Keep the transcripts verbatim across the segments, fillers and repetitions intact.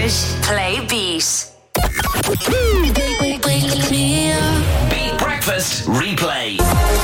Irish Play Beat. Beat Breakfast Replay.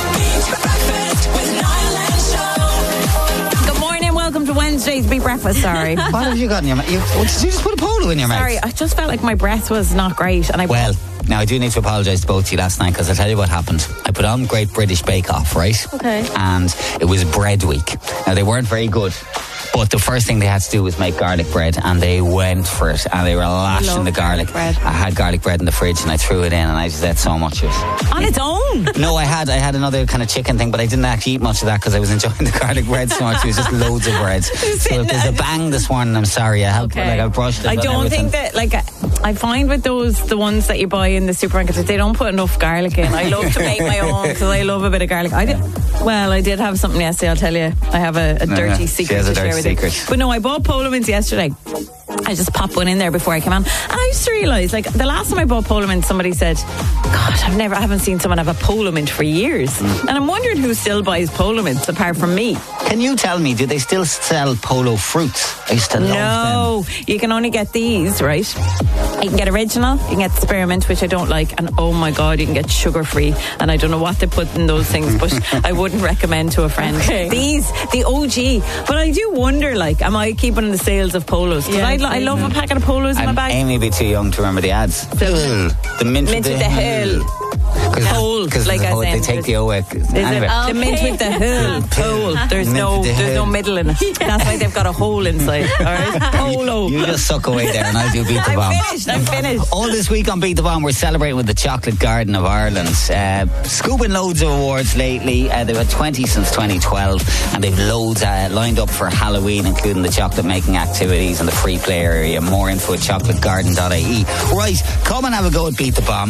Good morning, welcome to Wednesday's Beat Breakfast. Sorry. What have you got in your mouth? You, oh, did you just put a polo in your mouth? Sorry, I just felt like my breath was not great. And I Well, now I do need to apologise to both of you last night because I'll tell you what happened. I put on Great British Bake Off, right? Okay. And it was bread week. Now they weren't very good. But the first thing they had to do was make garlic bread, and they went for it, and they were lashing love the garlic. garlic bread. I had garlic bread in the fridge, and I threw it in, and I just ate so much of it. on its own. No, I had I had another kind of chicken thing, but I didn't actually eat much of that because I was enjoying the garlic bread so much. It was just loads of bread. So if there's a bang this morning, I'm sorry. I have Okay. like I brushed it. I and don't everything. think that, like, I find with those, the ones that you buy in the supermarket, that they don't put enough garlic in. I love to make my own because I love a bit of garlic. I did, well, I did have something yesterday, I'll tell you. I have a, a No, dirty no, she secret has a to share dirty with secret. you. But no, I bought Polo Mints yesterday. I just popped one in there before I came on. And I just realised, like, the last time I bought Polo Mint, somebody said, God, I've never, I haven't seen someone have a Polo Mint for years. Mm. And I'm wondering who still buys Polo Mints apart from me. Can you tell me, do they still sell polo fruits? I used to love them. No, you can only get these, right? You can get original, you can get spearmint, which I don't like, and oh my God, you can get sugar free. And I don't know what they put in those things, but I wouldn't recommend to a friend. Okay. These, the O G. But I do wonder, like, am I keeping the sales of polos? Because Yeah, I, lo- I love a packet of polos in my And bag. Amy would be too young to remember the ads. Hill. The mint, Mint with with the hill. Hole, Because like I they said, take the O. There's Anyway. a, the mint with the hill. Hole. There's Mint no, with the there's no hill. middle in it. That's why they've got a hole inside. All right, polo. You just suck away there and I'll do Beat the Bomb. I'm finished. I'm finished. All this week on Beat the Bomb, we're celebrating with the Chocolate Garden of Ireland. Uh, scooping loads of awards lately. Uh, they've had twenty since twenty twelve, and they've loads uh, lined up for Halloween, including the chocolate making activities and the free play area. More info at chocolate garden dot I E. Right, come and have a go at Beat the Bomb.